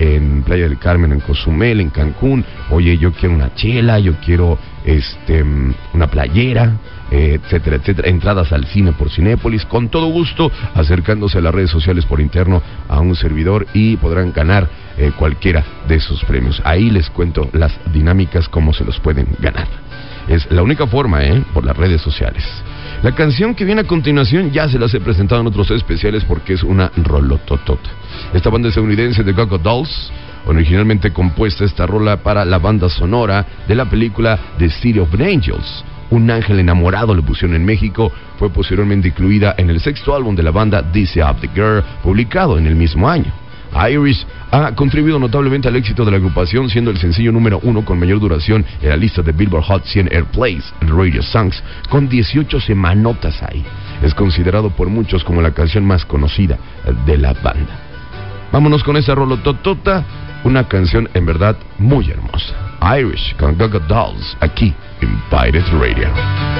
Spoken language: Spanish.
en Playa del Carmen, en Cozumel, en Cancún. Oye, yo quiero una chela, yo quiero una playera, etcétera, etcétera. Entradas al cine por Cinépolis, con todo gusto, acercándose a las redes sociales por interno a un servidor y podrán ganar cualquiera de esos premios. Ahí les cuento las dinámicas, cómo se los pueden ganar. Es la única forma, por las redes sociales. La canción que viene a continuación ya se las he presentado en otros especiales porque es una rolototota. Esta banda estadounidense de Goo Goo Dolls, originalmente compuesta esta rola para la banda sonora de la película The City of Angels. Un ángel enamorado le pusieron en México. Fue posteriormente incluida en el sexto álbum de la banda This Up the Girl, publicado en el mismo año. Irish ha contribuido notablemente al éxito de la agrupación, siendo el sencillo número 1 con mayor duración en la lista de Billboard Hot 100 Airplays and Radio Songs, con 18 semanotas ahí. Es considerado por muchos como la canción más conocida de la banda. Vámonos con esa rolototota, una canción en verdad muy hermosa. Irish con Goo Goo Dolls, aquí en Pirate Radio.